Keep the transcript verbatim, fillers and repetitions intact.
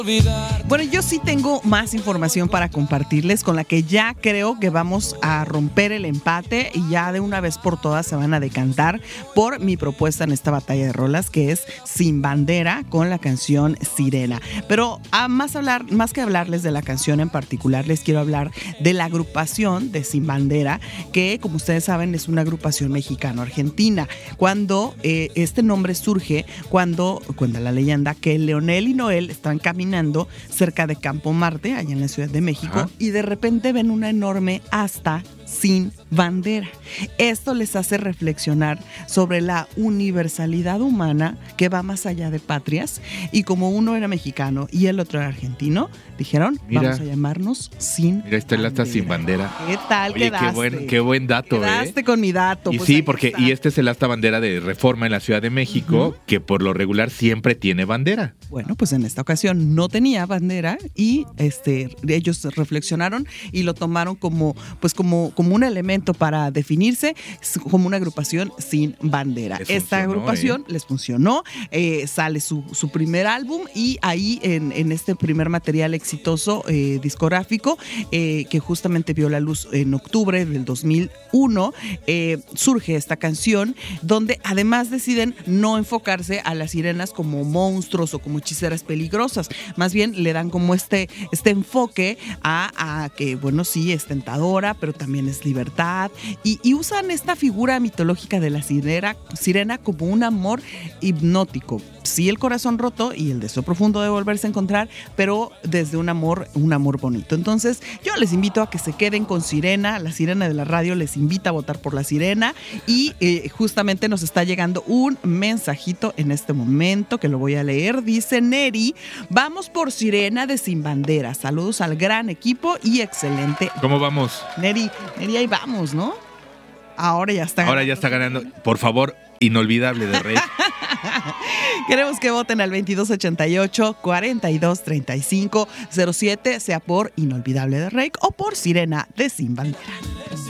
Bueno, yo sí tengo más información para compartirles, con la que ya creo que vamos a romper el empate y ya de una vez por todas se van a decantar por mi propuesta en esta batalla de rolas, que es Sin Bandera, con la canción Sirena. Pero a más hablar, más que hablarles de la canción en particular, les quiero hablar de la agrupación de Sin Bandera, que como ustedes saben es una agrupación mexicano-argentina. Cuando eh, este nombre surge, cuando cuenta la leyenda que Leonel y Noel estaban caminando cerca de Campo Marte, allá en la Ciudad de México, ajá, y de repente ven una enorme asta sin bandera. Esto les hace reflexionar sobre la universalidad humana que va más allá de patrias, y como uno era mexicano y el otro era argentino, dijeron, mira, vamos a llamarnos Sin Mira, está el asta sin bandera. ¿Qué tal? Oye, quedaste? Qué buen, qué buen dato, Quedaste ¿eh? con mi dato. Y pues sí, porque está. y este es el asta bandera de Reforma en la Ciudad de México, uh-huh, que por lo regular siempre tiene bandera. Bueno, pues en esta ocasión no tenía bandera y este ellos reflexionaron y lo tomaron como pues como, como un elemento para definirse como una agrupación sin bandera. Les Esta agrupación ¿eh? les funcionó, eh, sale su, su primer álbum y ahí en, en este primer material exitoso eh, discográfico eh, que justamente vio la luz en octubre del dos mil uno, eh, surge esta canción donde además deciden no enfocarse a las sirenas como monstruos o como hechiceras peligrosas, más bien le dan como este, este enfoque a, a que bueno sí es tentadora pero también es libertad y, y usan esta figura mitológica de la sirena, sirena como un amor hipnótico. Sí, el corazón roto y el deseo profundo de volverse a encontrar, pero desde un amor, un amor bonito. Entonces, yo les invito a que se queden con Sirena. La Sirena de la radio les invita a votar por la Sirena y eh, justamente nos está llegando un mensajito en este momento que lo voy a leer. Dice Neri, vamos por Sirena de Sin Bandera. Saludos al gran equipo y excelente. ¿Cómo vamos? Neri, Neri, ahí vamos, ¿no? Ahora ya está ganando. Ahora ya está ganando. Por favor, Inolvidable de Rey. Queremos que voten al veintidós ochenta y ocho, cuarenta y dos treinta y cinco cero siete, sea por Inolvidable de Rey o por Sirena de Sin Bandera.